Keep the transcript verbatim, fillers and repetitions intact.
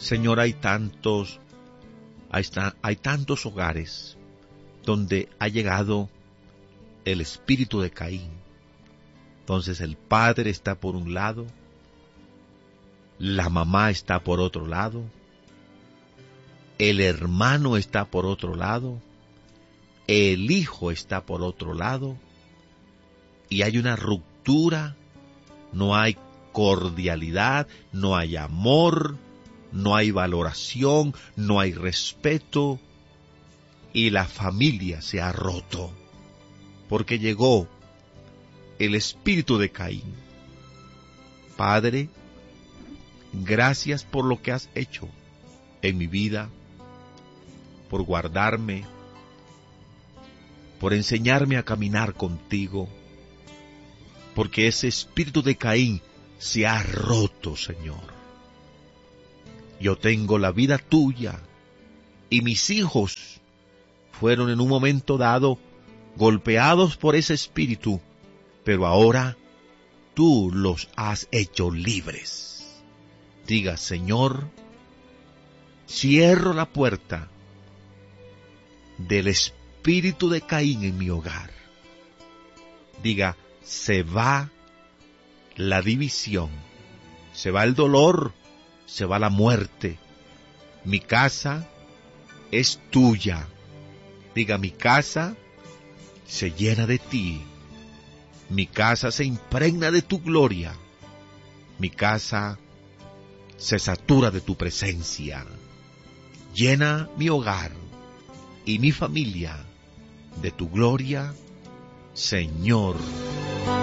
Señor, hay tantos, hay, está- hay tantos hogares donde ha llegado el espíritu de Caín. Entonces el padre está por un lado, la mamá está por otro lado, el hermano está por otro lado, el hijo está por otro lado, y hay una ruptura, no hay cordialidad, no hay amor, no hay valoración, no hay respeto, y la familia se ha roto, porque llegó el espíritu de Caín. Padre, gracias por lo que has hecho en mi vida, por guardarme, por enseñarme a caminar contigo, porque ese espíritu de Caín se ha roto, Señor. Yo tengo la vida tuya, y mis hijos fueron en un momento dado golpeados por ese espíritu, pero ahora tú los has hecho libres. Diga, Señor, cierro la puerta del espíritu de Caín en mi hogar. Diga, se va la división, se va el dolor, se va la muerte. Mi casa es tuya. Diga, mi casa se llena de ti. Mi casa se impregna de tu gloria. Mi casa se satura de tu presencia. Llena mi hogar y mi familia de tu gloria, Señor